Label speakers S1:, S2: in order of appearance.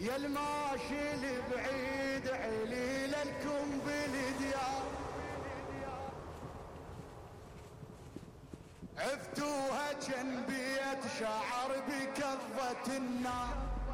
S1: يا الماشي البعيد علي لكم بالديار، عفتوها جن بيت شعر بكظة النار.